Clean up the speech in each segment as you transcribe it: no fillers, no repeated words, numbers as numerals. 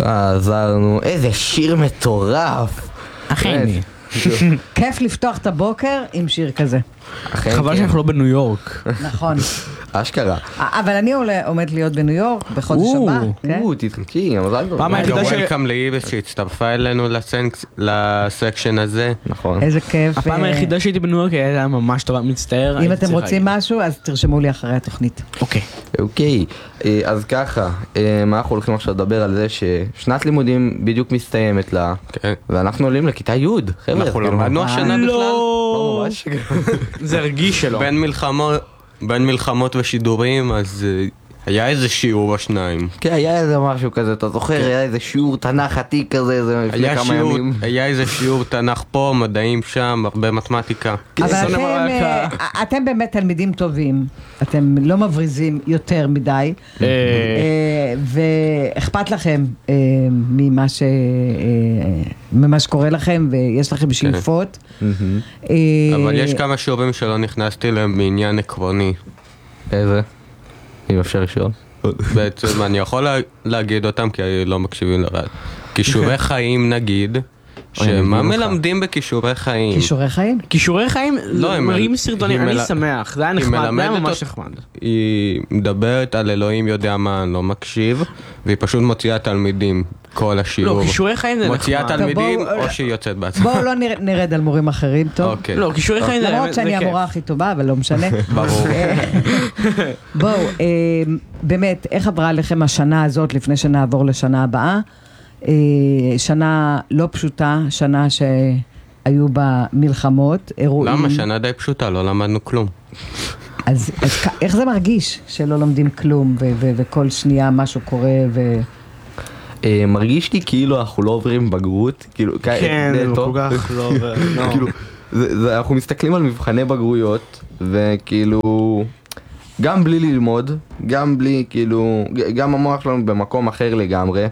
חזרנו, איזה שיר מטורף. אכן. כיף לפתוח את הבוקר עם שיר כזה. חבל שאנחנו לא בניו יורק. נכון. אשכרה. אבל אני עומד להיות בניו יורק בחודש הבא. תתחכי, מזל טוב. פעם היחידה וולקאם לאיבס שהצטרפה אלינו לסקשן הזה. נכון. איזה כיף. הפעם היחידה שהייתי בניו יורק היה ממש טובה, מצטער. אם אתם רוצים משהו, אז תרשמו לי אחרי התוכנית. אוקיי, אז ככה, מה אנחנו הולכים עכשיו לדבר על זה ששנת לימודים בדיוק מסתיימת לה, ואנחנו עולים לכיתה י', חבר'ה. אנחנו למדנו השנה בכלל? לא ממש. זה הרגיש שלו. בין מלחמות ושידורים, אז היה איזה שיעור בשניים. כן, היה איזה משהו כזה, אתה זוכר? היה איזה שיעור תנ"ך עתיק כזה, לפני כמה ימים. היה איזה שיעור תנ"ך פה, מדעים שם, הרבה מתמטיקה. אבל אתם באמת תלמידים טובים, אתם לא מבריזים יותר מדי, ואכפת לכם ממה שקורה לכם, ויש לכם שאיפות. אבל יש כמה שיעורים שלא נכנסתי להם בעניין עקרוני. איזה? אם אפשר לשאול. בעצם אני יכול להגיד אותם כי לא מקשיבים לרד. כישורי חיים נגיד, שמה מלמדים בכישורי חיים? כישורי חיים? כישורי חיים? מראים סרטונים, אני שמח, זה היה נחמד, זה היה ממש נחמד. היא מדברת על אלוהים יודע מה, אני לא מקשיב, והיא פשוט מוציאה תלמידים כל השיעור. לא, כישורי חיים זה נחמד. מוציאה תלמידים או שהיא יוצאת בעצמה. בואו לא נרד על מורים אחרים, טוב? לא, כישורי חיים זה כיף. למרות שאני המורה הכי טובה, אבל לא משנה. ברור. בואו, באמת, איך עברה עליכם השנה הזאת לפני שנעבור לשנה הבאה? שנה לא פשוטה, שנה שהיו בה מלחמות, אירועים. למה? שנה די פשוטה, לא למדנו כלום. אז איך זה מרגיש שלא לומדים כלום וכל שנייה משהו קורה מרגיש לי כאילו אנחנו לא עוברים בגרות, כאילו, כן, זה כל כך לא עובר. כאילו, אנחנו מסתכלים על מבחני בגרויות, וכאילו, גם בלי ללמוד, גם בלי, כאילו, גם המוח שלנו במקום אחר לגמרי.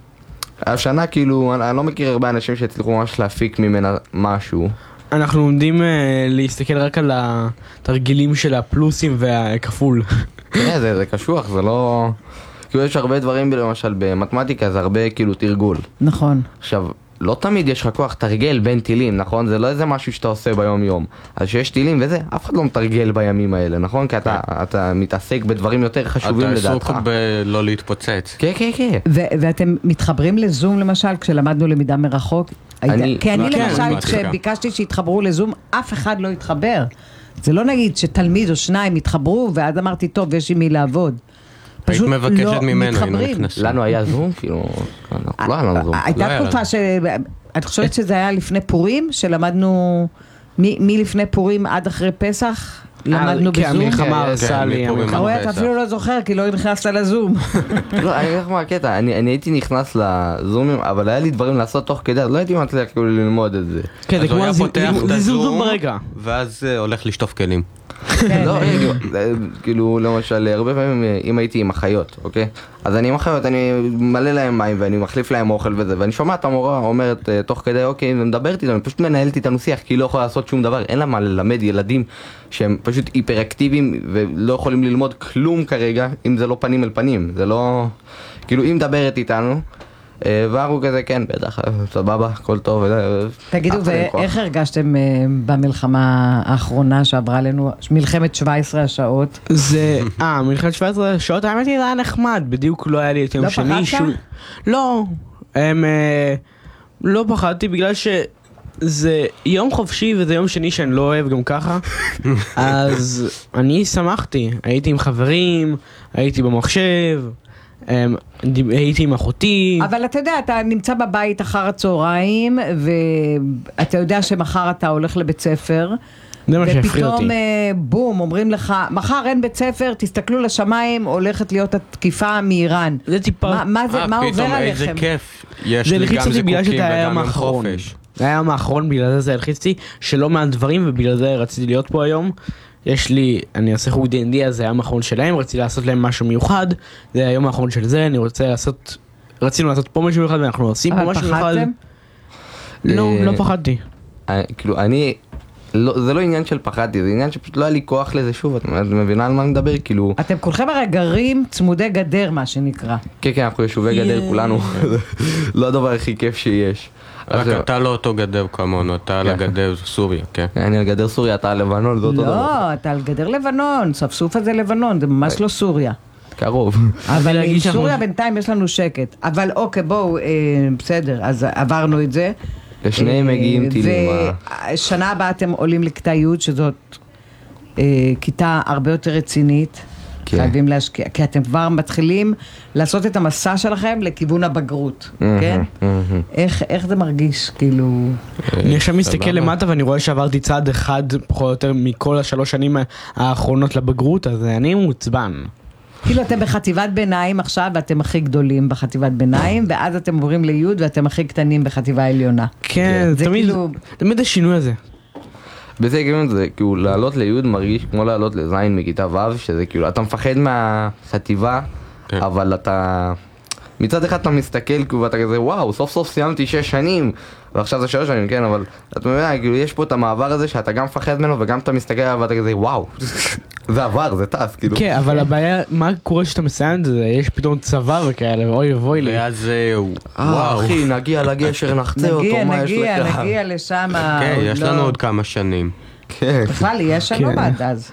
השנה, כאילו, אני לא מכיר הרבה אנשים שהצליחו ממש להפיק ממנה משהו. אנחנו עומדים להסתכל רק על התרגילים של הפלוסים והכפול. כן, זה קשוח, זה לא... כאילו יש הרבה דברים, למשל במתמטיקה זה הרבה כאילו תרגול. נכון. עכשיו, לא תמיד יש לך כוח תרגל בין טילים, נכון? זה לא איזה משהו שאתה עושה ביום יום. אז שיש טילים וזה, אף אחד לא מתרגל בימים האלה, נכון? כי אתה מתעסק בדברים יותר חשובים לדעתך. אתה עסוק בלא להתפוצץ. כן, כן, כן. ואתם מתחברים לזום למשל, כשלמדנו למידה מרחוק? כי אני למשל, כשביקשתי שהתחברו לזום, אף אחד לא התחבר. זה לא נגיד שתלמיד או שניים התחברו, ואז אמרתי, טוב, יש עם מי לעבוד. היית מבקשת ממנו, היינו נכנסים. לנו היה זום, כאילו, לא היה לנו זום. הייתה תקופה את חושבת שזה היה לפני פורים, שלמדנו מלפני פורים עד אחרי פסח, למדנו בזום? כן, המלחמה הרסה לי. אתה אפילו לא זוכר, כי לא נכנסת לזום. לא, אני אגיד לך מה הקטע, אני הייתי נכנס לזומים, אבל היה לי דברים לעשות תוך כדי, אז לא הייתי מצליח כאילו ללמוד את זה. כן, זה כמו זלזול ברגע. ואז הולך לשטוף כלים. לא, כאילו למשל הרבה פעמים אם הייתי עם אחיות, אוקיי? אז אני עם אחיות, אני מלא להם מים ואני מחליף להם אוכל וזה, ואני שומע את המורה אומרת תוך כדי אוקיי, ומדברת איתנו, אני פשוט מנהלת איתנו שיח כי היא לא יכולה לעשות שום דבר, אין לה מה ללמד ילדים שהם פשוט היפראקטיביים ולא יכולים ללמוד כלום כרגע אם זה לא פנים אל פנים, זה לא... כאילו היא מדברת איתנו ואנחנו כזה, כן, בטח, סבבה, הכל טוב. תגידו, ואיך הרגשתם במלחמה האחרונה שעברה לנו, מלחמת 17 השעות? מלחמת 17 השעות, האמת היא, זה היה נחמד, בדיוק לא היה לי את יום שני. לא פחדת? לא, לא פחדתי בגלל שזה יום חופשי וזה יום שני שאני לא אוהב גם ככה, אז אני שמחתי, הייתי עם חברים, הייתי במחשב, הייתי עם אחותי. אבל אתה יודע, אתה נמצא בבית אחר הצהריים ואתה יודע שמחר אתה הולך לבית ספר, ופתאום בום, אומרים לך מחר אין בית ספר, תסתכלו לשמיים, הולכת להיות התקיפה מאיראן. זה טיפה, מה עובר עליכם? איזה כיף, יש לי גם זיקוקים וגם עם חופש. זה היה היום האחרון, בגלל זה הלחיצתי שלא מעט דברים, ובגלל זה רציתי להיות פה היום. יש לי, אני אעשה חוג D&D, אז זה היום האחרון שלהם, רציתי לעשות להם משהו מיוחד, זה היום האחרון של זה, רצינו לעשות פה משהו מיוחד, ואנחנו עושים פה משהו מיוחד. לא, לא פחדתי. כאילו, אני זה לא עניין של פחדתי, זה עניין שפשוט לא היה לי כוח לזה שוב, את מבינה על מה אני מדבר? כאילו... אתם כולכם הרי גרים צמודי גדר, מה שנקרא. כן, כן, אנחנו יישובי גדר כולנו. לא הדבר הכי כיף שיש. רק אתה לא אותו גדר כמונו, אתה על הגדר סוריה, כן? אני על גדר סוריה, אתה על לבנון, זה אותו דבר. לא, אתה על גדר לבנון, ספסופה זה לבנון, זה ממש לא סוריה. קרוב. אבל עם סוריה בינתיים יש לנו שקט. אבל אוקיי, בואו, בסדר, אז עברנו את זה. לשניהם מגיעים טילים. ושנה הבאה אתם עולים לכיתה י' שזאת כיתה הרבה יותר רצינית. חייבים להשקיע, כי אתם כבר מתחילים לעשות את המסע שלכם לכיוון הבגרות, כן? איך זה מרגיש, כאילו... אני עכשיו מסתכל למטה ואני רואה שעברתי צעד אחד פחות או יותר מכל 3 שנים האחרונות לבגרות, אז אני מעוצבן. כאילו אתם בחטיבת ביניים עכשיו ואתם הכי גדולים בחטיבת ביניים, ואז אתם עוברים לי' ואתם הכי קטנים בחטיבה העליונה. כן, תמיד השינוי הזה. בזה כאילו זה כאילו לעלות ליוד מרגיש כמו לעלות לזין מכיתה ו' שזה כאילו אתה מפחד מהחטיבה אבל אתה מצד אחד אתה מסתכל כאילו ואתה כזה וואו סוף סוף סיימתי 6 שנים ועכשיו זה 3 שנים כן אבל אתה מבין כאילו יש פה את המעבר הזה שאתה גם מפחד ממנו וגם אתה מסתכל עליו ואתה כזה וואו זה עבר זה טס כאילו כן אבל הבעיה מה קורה שאתה מסיים את זה יש פתאום צוואר וכאלה ואוי ובוי לי ואז זהו וואו אחי נגיע לגשר נחצה אותו מה יש לך נגיע לשם כן יש לנו עוד כמה שנים בכלל יש שלום עד אז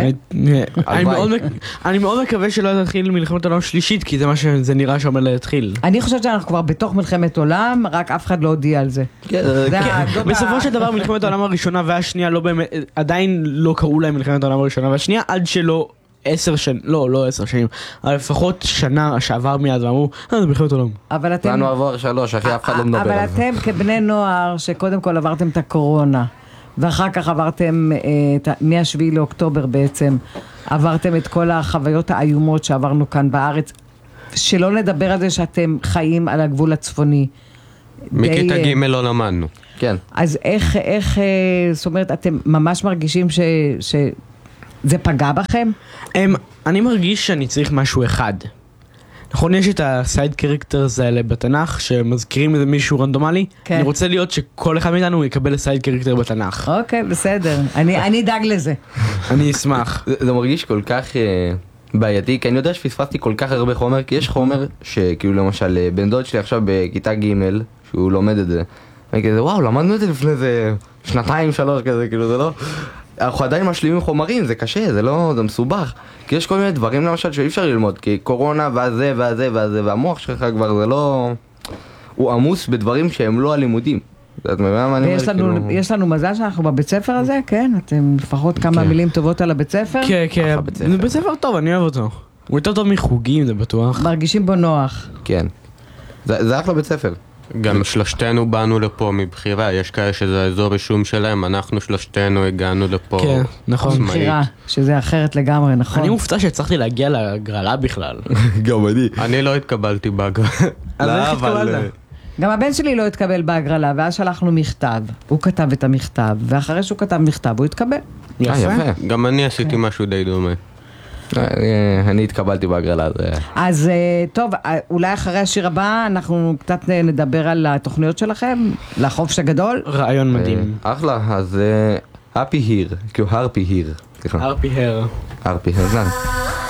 אני מאוד מקווה שלא תתחיל מלחמת עולם שלישית כי זה מה שזה נראה שעומד להתחיל. אני חושבת שאנחנו כבר בתוך מלחמת עולם רק אף אחד לא הודיע על זה. בסופו של דבר מלחמת העולם הראשונה והשנייה לא באמת עדיין לא קראו להם מלחמת העולם הראשונה והשנייה עד שלא 10 שנים, לא 10 שנים, אבל לפחות שנה שעבר מיד ואמרו, זה מלחמת עולם. אבל אתם... לנו עבר 3, אחי אף אחד לא מדבר אבל על זה. אתם כבני נוער שקודם כל עברתם את הקורונה, ואחר כך עברתם, מ-7 לאוקטובר בעצם, עברתם את כל החוויות האיומות שעברנו כאן בארץ, שלא נדבר על זה שאתם חיים על הגבול הצפוני. מכיתה ג' לא למדנו. כן. אז איך, זאת אומרת, אתם ממש מרגישים שזה פגע בכם? אני מרגיש שאני צריך משהו אחד. נכון, יש את הסייד קרקטרס האלה בתנ"ך שמזכירים איזה מישהו רנדומלי. אני רוצה להיות שכל אחד מאיתנו יקבל סייד קרקטר בתנ"ך. אוקיי, בסדר. אני אדאג לזה. אני אשמח. זה מרגיש כל כך בעייתי, כי אני יודע שפספסתי כל כך הרבה חומר, כי יש חומר שכאילו למשל בן דוד שלי עכשיו בכיתה ג' שהוא לומד את זה. ואני כזה וואו, למדנו את זה לפני איזה 2-3 כזה, כאילו זה לא... אנחנו עדיין משלימים חומרים, זה קשה, זה לא, זה מסובך. כי יש כל מיני דברים למשל שאי אפשר ללמוד, כי קורונה והזה והזה והזה, והמוח שלך כבר זה לא... הוא עמוס בדברים שהם לא הלימודים. את מבינה מה אני אומר? יש לנו מזל שאנחנו בבית ספר הזה, כן? אתם לפחות כמה מילים טובות על הבית ספר? כן, כן, זה בית ספר טוב, אני אוהב אותו. הוא יותר טוב מחוגים, זה בטוח. מרגישים בו נוח. כן. זה אחלה בית ספר. גם שלושתנו באנו לפה מבחירה, יש כאלה שזה האזור רישום שלהם, אנחנו שלושתנו הגענו לפה. כן, נכון. מבחירה, שזה אחרת לגמרי, נכון. אני מופתע שהצלחתי להגיע להגרלה בכלל. גם אני. אני לא התקבלתי בהגרלה. אז איך התקבלת? גם הבן שלי לא התקבל בהגרלה, ואז שלחנו מכתב. הוא כתב את המכתב, ואחרי שהוא כתב מכתב, הוא התקבל. יפה. גם אני עשיתי משהו די דומה. אני התקבלתי בהגרלה. אז טוב, אולי אחרי השיר הבא אנחנו קצת נדבר על התוכניות שלכם, לחופש הגדול. רעיון מדהים. אחלה, אז happy here, כאילו הרפי here. הרפי הר. הרפי here,